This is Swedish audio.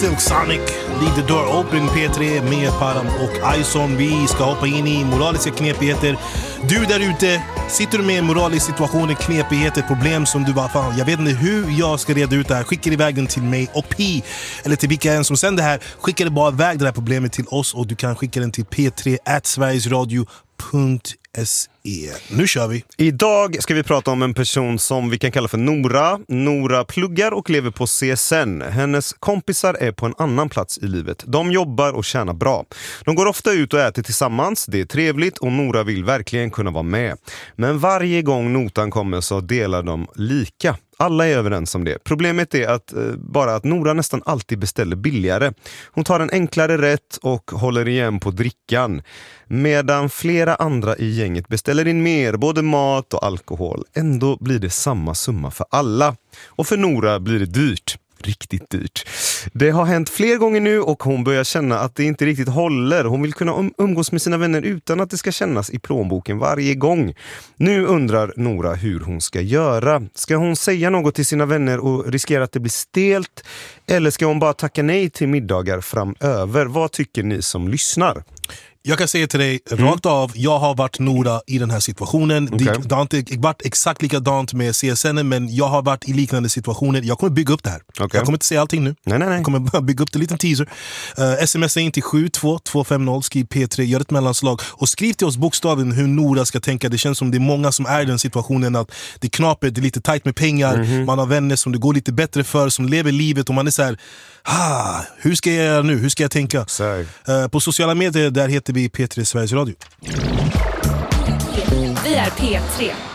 Silk Sonic, Leave the Door Open, P3 med Param och Ison. Vi ska hoppa in i moraliska knepigheter. Du där ute, sitter du med en moralisk situation, knepigheter, problem som du bara, fan, jag vet inte hur jag ska reda ut det här. Skicka iväg den till mig och Pi, eller till vilka en som sänder det här. Skicka det bara iväg det här problemet till oss och du kan skicka den till p3@sverigesradio.se. Nu kör vi. Idag ska vi prata om en person som vi kan kalla för Nora. Nora pluggar och lever på CSN. Hennes kompisar är på en annan plats i livet. De jobbar och tjänar bra. De går ofta ut och äter tillsammans. Det är trevligt och Nora vill verkligen kunna vara med. Men varje gång notan kommer så delar de lika. Alla är överens om det. Problemet är att Nora nästan alltid beställer billigare. Hon tar en enklare rätt och håller igen på drickan. Medan flera andra i gänget beställer in mer, både mat och alkohol. Ändå blir det samma summa för alla. Och för Nora blir det dyrt. Riktigt dyrt. Det har hänt fler gånger nu och hon börjar känna att det inte riktigt håller. Hon vill kunna umgås med sina vänner utan att det ska kännas i plånboken varje gång. Nu undrar Nora hur hon ska göra. Ska hon säga något till sina vänner och riskera att det blir stelt? Eller ska hon bara tacka nej till middagar framöver? Vad tycker ni som lyssnar? Jag kan säga till dig rakt av, jag har varit Nora i den här situationen. Okay. Det har inte varit exakt likadant med CSN, men jag har varit i liknande situationer. Jag kommer bygga upp det här. Okay. Jag kommer inte säga allting nu. Nej. Jag kommer bara bygga upp det, en liten teaser. Smsa in till 72250, skriv P3, gör ett mellanslag och skriv till oss bokstaven hur Nora ska tänka. Det känns som det är många som är i den situationen att det knapper, det är lite tajt med pengar. Man har vänner som det går lite bättre för, som lever livet och man är så här, hur ska jag göra nu? Hur ska jag tänka? På sociala medier, där heter vi P3 Sveriges Radio. Vi är P3.